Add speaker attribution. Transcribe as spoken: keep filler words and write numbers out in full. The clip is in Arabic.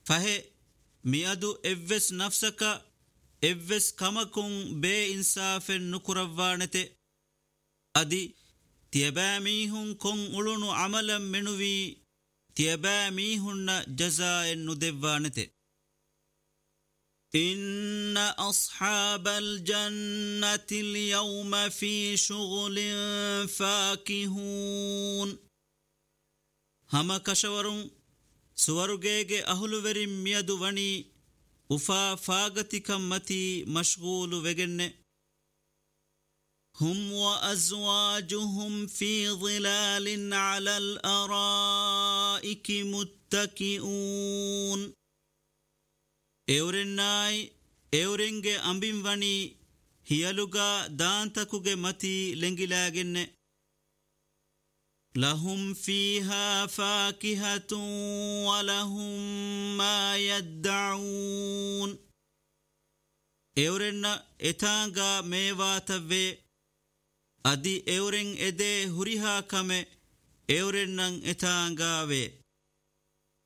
Speaker 1: فهي ميادو إفس نفسك إفس كمكم بي إنصاف نكرفانته أدي تيباميهن كن أولونو عملا منوي تيباميهن جزاء ندفانته إن أصحاب الجنة اليوم في شغل فاكهون هما كشورون سورغيغي أهلوورين ميادو وني وفا فاغتي كمتي مشغول وغن هم وأزواجهم في ظلال على الأرائك متكئون اورناي اورنگه أمبين وني هيالوغا دانتكوغي متي لنگلاغن لهم فيها فاكهة ولهم ما يدعون اورن اتانغا ميواتوي ادي اورن اده هريها كمه اورنن اتانغاوي